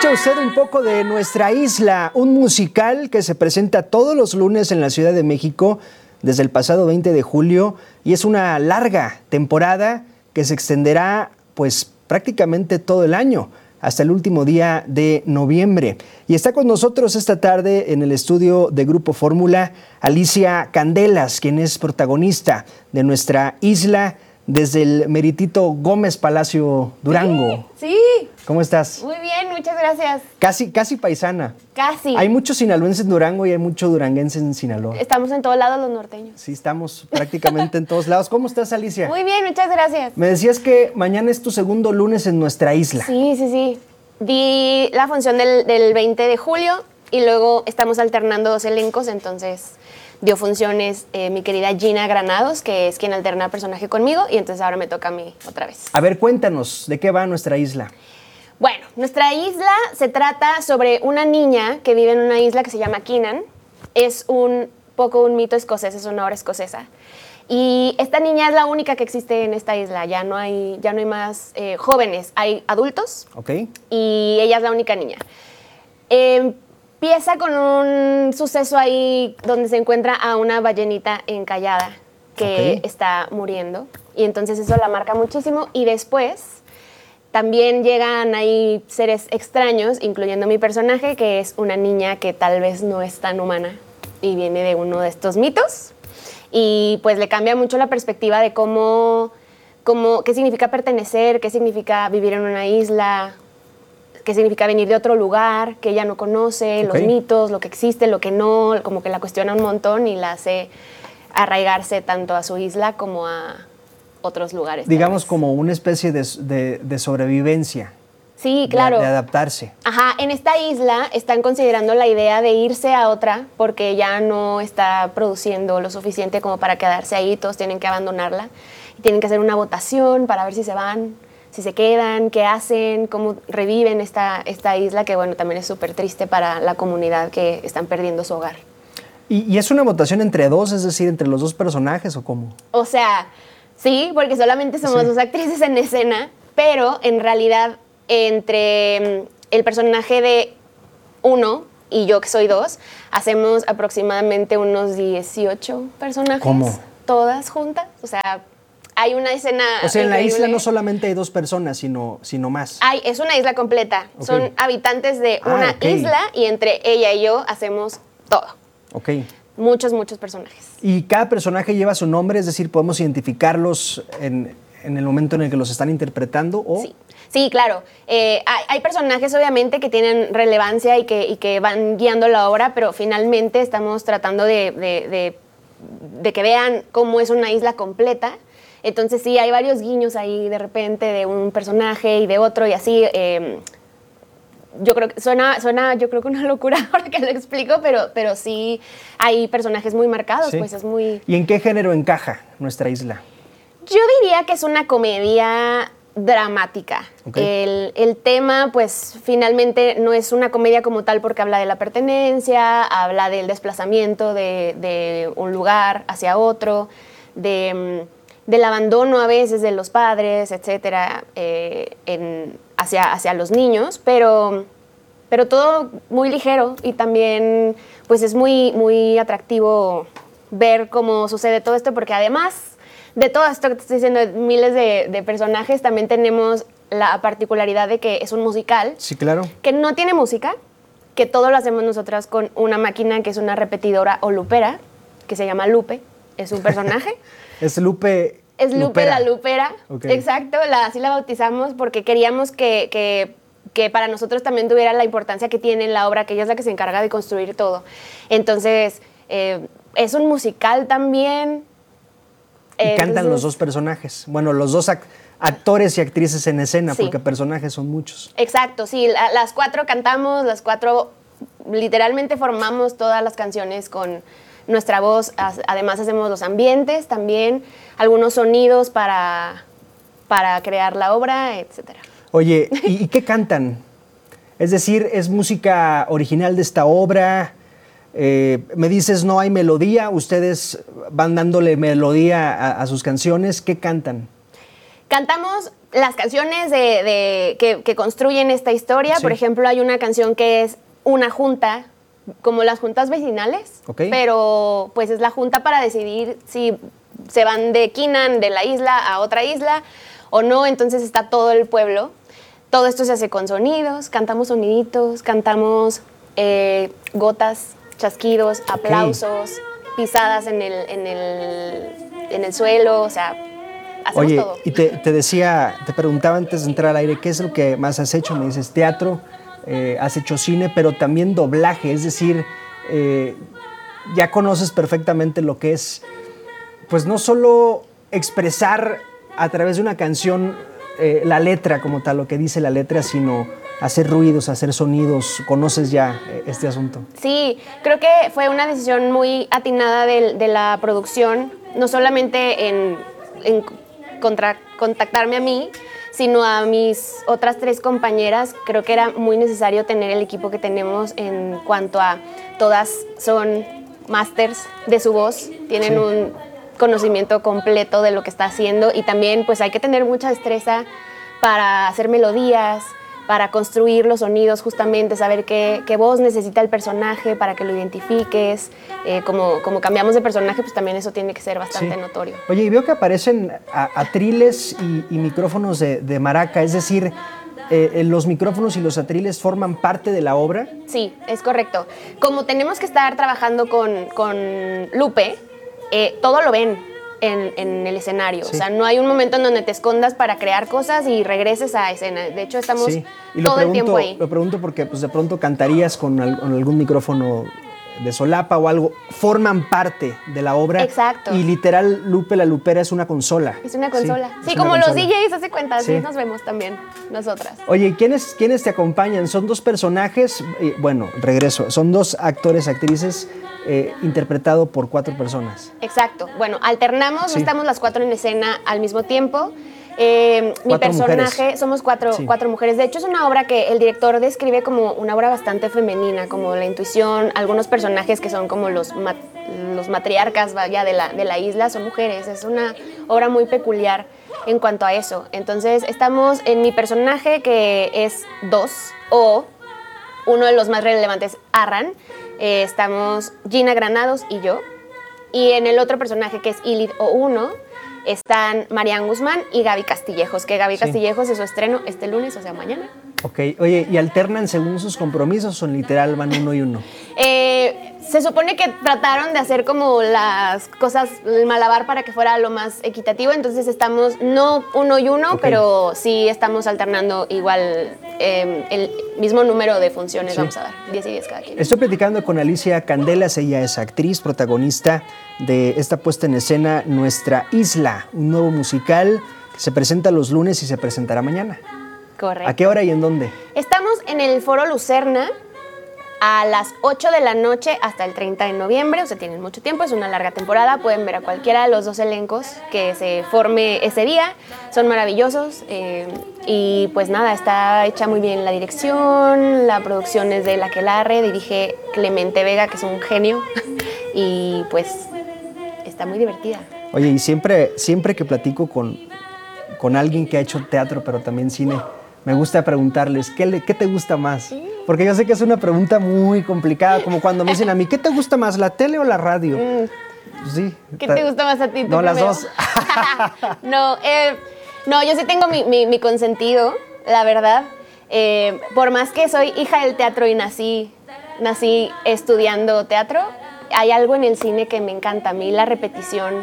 Escucha usted un poco de Nuestra Isla, un musical que se presenta todos los lunes en la Ciudad de México desde el pasado 20 de julio y es una larga temporada que se extenderá pues prácticamente todo el año, hasta el último día de noviembre. Y está con nosotros esta tarde en el estudio de Grupo Fórmula Alicia Candelas, quien es protagonista de Nuestra Isla desde el meritito Gómez Palacio, Durango. Sí. ¿Cómo estás? Muy bien, muchas gracias. Casi paisana. Casi. Hay muchos sinaloenses en Durango y hay mucho duranguense en Sinaloa. Estamos en todos lados los norteños. Sí, estamos prácticamente en todos lados. ¿Cómo estás, Alicia? Muy bien, muchas gracias. Me decías que mañana es tu segundo lunes en Nuestra Isla. Sí. Di la función del 20 de julio y luego estamos alternando dos elencos, entonces dio funciones mi querida Gina Granados, que es quien alterna personaje conmigo, y entonces ahora me toca a mí otra vez. A ver, cuéntanos, ¿de qué va Nuestra Isla? Bueno, Nuestra Isla se trata sobre una niña que vive en una isla que se llama Keenan. Es un poco un mito escocés, es una obra escocesa. Y esta niña es la única que existe en esta isla, ya no hay más jóvenes, hay adultos. Ok. Y ella es la única niña. Empieza con un suceso ahí donde se encuentra a una ballenita encallada que está muriendo. Y entonces eso la marca muchísimo. Y después también llegan ahí seres extraños, incluyendo mi personaje, que es una niña que tal vez no es tan humana y viene de uno de estos mitos. Y pues le cambia mucho la perspectiva de qué significa pertenecer, qué significa vivir en una isla, qué significa venir de otro lugar que ella no conoce, los mitos, lo que existe, lo que no, como que la cuestiona un montón y la hace arraigarse tanto a su isla como a otros lugares. Digamos como una especie de sobrevivencia. Sí, claro. De adaptarse. Ajá, en esta isla están considerando la idea de irse a otra porque ya no está produciendo lo suficiente como para quedarse ahí, todos tienen que abandonarla y tienen que hacer una votación para ver si se van, si se quedan, qué hacen, cómo reviven esta isla, que bueno, también es súper triste para la comunidad que están perdiendo su hogar. ¿Y es una votación entre dos, es decir, entre los dos personajes o cómo? O sea, sí, porque solamente somos dos actrices en escena, pero en realidad entre el personaje de uno y yo, que soy dos, hacemos aproximadamente unos 18 personajes. ¿Cómo? Todas juntas. O sea, hay una escena. O sea, en la increíble. isla no solamente hay dos personas, sino más. Es una isla completa. Son habitantes de una isla y entre ella y yo hacemos todo. Ok. Muchos personajes. ¿Y cada personaje lleva su nombre? Es decir, ¿podemos identificarlos en el momento en el que los están interpretando? ¿O? Sí, claro. Hay personajes obviamente que tienen relevancia y que van guiando la obra, pero finalmente estamos tratando de que vean cómo es una isla completa. Entonces sí, hay varios guiños ahí de repente de un personaje y de otro y así. Yo creo que suena yo creo que una locura ahora que lo explico, pero sí hay personajes muy marcados, pues es muy... ¿Y en qué género encaja Nuestra Isla? Yo diría que es una comedia dramática. El tema, pues, finalmente no es una comedia como tal porque habla de la pertenencia, habla del desplazamiento de un lugar hacia otro, del abandono a veces de los padres, etcétera, hacia los niños, pero todo muy ligero y también, pues, es muy atractivo ver cómo sucede todo esto porque además de todo esto que te estoy diciendo, miles de personajes, también tenemos la particularidad de que es un musical. Sí, claro. Que no tiene música, que todo lo hacemos nosotras con una máquina que es una repetidora o lupera, que se llama Lupe, es un personaje. Es Lupe. Es Lupe Lupera. la Lupera, exacto, así la bautizamos porque queríamos que para nosotros también tuviera la importancia que tiene en la obra, que ella es la que se encarga de construir todo. Entonces, es un musical también. Y cantan los dos personajes. Bueno, los dos actores y actrices en escena, porque personajes son muchos. Exacto, sí. Las cuatro cantamos, las cuatro literalmente formamos todas las canciones con nuestra voz. Además hacemos los ambientes también, algunos sonidos para crear la obra, etcétera. Oye, ¿y qué cantan? Es decir, ¿es música original de esta obra? Me dices no hay melodía, ustedes van dándole melodía a sus canciones, ¿qué cantan? Cantamos las canciones que construyen esta historia. Sí. Por ejemplo, hay una canción que es una junta, como las juntas vecinales, pero pues es la junta para decidir si se van de Quinan, de la isla a otra isla o no. Entonces está todo el pueblo. Todo esto se hace con sonidos, cantamos soniditos, cantamos gotas, chasquidos, aplausos, pisadas en el suelo, o sea, hacemos todo. Y te preguntaba antes de entrar al aire, ¿qué es lo que más has hecho? Me dices teatro, has hecho cine, pero también doblaje, es decir, ya conoces perfectamente lo que es, pues no solo expresar a través de una canción la letra como tal, lo que dice la letra, sino hacer ruidos, hacer sonidos. ¿Conoces ya este asunto? Sí, creo que fue una decisión muy atinada de la producción, no solamente en contactarme a mí, sino a mis otras 3 compañeras. Creo que era muy necesario tener el equipo que tenemos en cuanto a todas son másters de su voz, tienen un conocimiento completo de lo que está haciendo y también pues hay que tener mucha destreza para hacer melodías, para construir los sonidos, justamente saber qué voz necesita el personaje para que lo identifiques. Como cambiamos de personaje, pues también eso tiene que ser bastante notorio. Oye, y veo que aparecen atriles y micrófonos de maraca, es decir, ¿los micrófonos y los atriles forman parte de la obra? Sí, es correcto. Como tenemos que estar trabajando con Lupe, todo lo ven en el escenario. Sí. O sea, no hay un momento en donde te escondas para crear cosas y regreses a escena. De hecho, estamos todo el tiempo ahí. Lo pregunto porque pues, de pronto cantarías con algún micrófono de solapa o algo. Forman parte de la obra. Exacto. Y literal, Lupe la Lupera es una consola. Es una consola. Sí, como consola. Los DJs, hace cuenta. Sí, nos vemos también, nosotras. Oye, ¿quiénes te acompañan? Son 2 personajes. Bueno, regreso. Son 2 actores, actrices. Interpretado por 4 personas. Exacto. Bueno, alternamos, no estamos las 4 en escena al mismo tiempo. Mi personaje, mujeres. Somos 4 mujeres. De hecho, es una obra que el director describe como una obra bastante femenina, como la intuición. Algunos personajes que son como los matriarcas vaya, de la isla son mujeres. Es una obra muy peculiar en cuanto a eso. Entonces, estamos en mi personaje, que es 2, o uno de los más relevantes, Arran. Estamos Gina Granados y yo. Y en el otro personaje, que es Ilid o 1, están Marian Guzmán y Gaby Castillejos, que Gaby Castillejos es su estreno este lunes, o sea, mañana. Ok, oye, ¿y alternan según sus compromisos o literal van 1 y 1? Se supone que trataron de hacer como las cosas, el malabar para que fuera lo más equitativo, entonces estamos no 1 y 1, pero sí estamos alternando igual el mismo número de funciones, vamos a dar, 10 y 10 cada quien. Estoy platicando con Alicia Candelas, ella es actriz, protagonista de esta puesta en escena Nuestra Isla, un nuevo musical que se presenta los lunes y se presentará mañana. Correcto. ¿A qué hora y en dónde? Estamos en el Foro Lucerna a las 8 de la noche hasta el 30 de noviembre, o sea, tienen mucho tiempo, es una larga temporada, pueden ver a cualquiera de los 2 elencos que se forme ese día, son maravillosos y pues nada, está hecha muy bien la dirección, la producción es de Laquelarre, dirige Clemente Vega, que es un genio, y pues está muy divertida. Oye, y siempre que platico con alguien que ha hecho teatro, pero también cine, me gusta preguntarles, ¿qué te gusta más? Porque yo sé que es una pregunta muy complicada, como cuando me dicen a mí, ¿qué te gusta más, la tele o la radio? Sí. ¿Qué te gusta más a ti? No, las 2. No, yo sí tengo mi consentido, la verdad. Por más que soy hija del teatro y nací estudiando teatro, hay algo en el cine que me encanta a mí, la repetición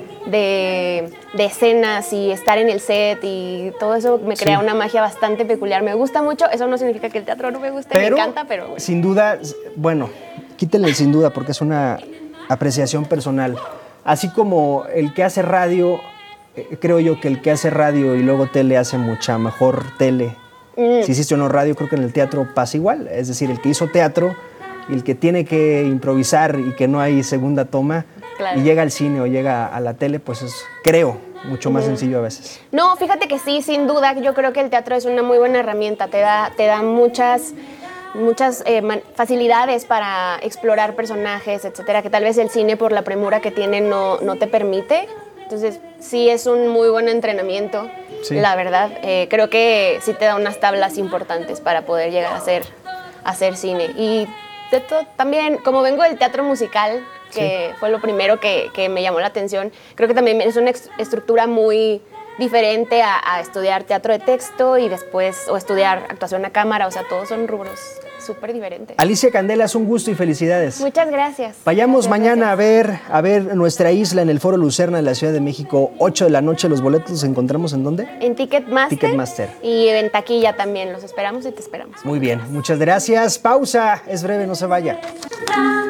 de escenas y estar en el set y todo eso me crea una magia bastante peculiar. Me gusta mucho, eso no significa que el teatro no me guste, me encanta, pero... Bueno. Sin duda, bueno, quítenle sin duda porque es una apreciación personal. Así como el que hace radio, creo yo que el que hace radio y luego tele hace mucha mejor tele. Si hiciste o no radio, creo que en el teatro pasa igual. Es decir, el que hizo teatro y el que tiene que improvisar y que no hay segunda toma, claro, y llega al cine o llega a la tele, pues es, creo, mucho más sencillo a veces. No, fíjate que sí, sin duda, yo creo que el teatro es una muy buena herramienta, te da muchas facilidades para explorar personajes, etcétera, que tal vez el cine por la premura que tiene no te permite. Entonces, sí es un muy buen entrenamiento, Sí. la verdad. Creo que sí te da unas tablas importantes para poder llegar a hacer cine. Y también, como vengo del teatro musical, que fue lo primero que me llamó la atención, creo que también es una estructura muy diferente a estudiar teatro de texto y después, o estudiar actuación a cámara, o sea, todos son rubros súper diferentes. Alicia Candelas, un gusto y felicidades. Muchas gracias. Vayamos Gracias, mañana gracias. a ver nuestra isla en el Foro Lucerna de la Ciudad de México, 8 de la noche. ¿Los boletos los encontramos en dónde? En Ticketmaster. Ticketmaster. Y en taquilla también. Los esperamos y te esperamos. Muy bien, muchas gracias. Pausa, es breve, no se vaya.